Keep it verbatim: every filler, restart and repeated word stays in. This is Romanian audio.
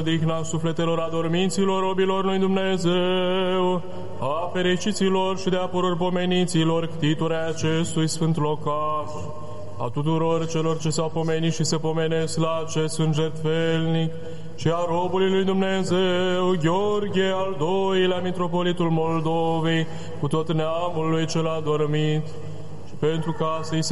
odihna sufletelor adorminților robilor noi Dumnezeu, a fericiților și de apurări pomeniților, ctituri acestui sfânt locaș, a tuturor celor ce s-au pomenit și se pomenesc la acest sfânt jertfelnic, și a robului lui Dumnezeu, Gheorghe al doilea, mitropolitul Moldovei, cu tot neamul lui cel adormit, și pentru ca să-i se